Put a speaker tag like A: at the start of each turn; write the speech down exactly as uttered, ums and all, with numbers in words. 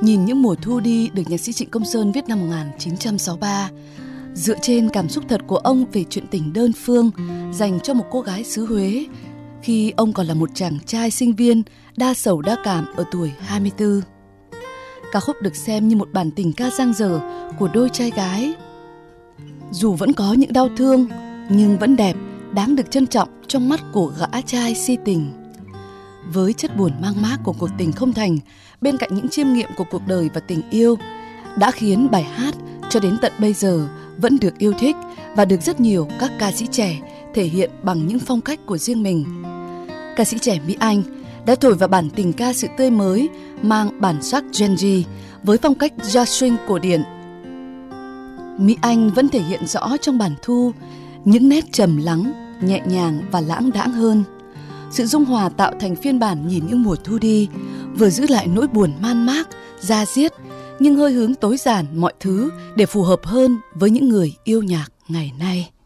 A: Nhìn những mùa thu đi được nhạc sĩ Trịnh Công Sơn viết năm một nghìn chín trăm sáu mươi ba, dựa trên cảm xúc thật của ông về chuyện tình đơn phương dành cho một cô gái xứ Huế khi ông còn là một chàng trai sinh viên đa sầu đa cảm ở tuổi hai mươi tư. Ca khúc được xem như một bản tình ca dang dở của đôi trai gái. Dù vẫn có những đau thương nhưng vẫn đẹp, đáng được trân trọng trong mắt của gã trai si tình. Với chất buồn mang mác của cuộc tình không thành, bên cạnh những chiêm nghiệm của cuộc đời và tình yêu, đã khiến bài hát cho đến tận bây giờ vẫn được yêu thích và được rất nhiều các ca sĩ trẻ thể hiện bằng những phong cách của riêng mình. Ca sĩ trẻ Mỹ Anh đã thổi vào bản tình ca sự tươi mới mang bản sắc Gen Z với phong cách jazz swing cổ điển. Mỹ Anh vẫn thể hiện rõ trong bản thu những nét trầm lắng, nhẹ nhàng và lãng đãng hơn. Sự dung hòa tạo thành phiên bản Nhìn Những Mùa Thu Đi vừa giữ lại nỗi buồn man mác, da diết nhưng hơi hướng tối giản mọi thứ để phù hợp hơn với những người yêu nhạc ngày nay.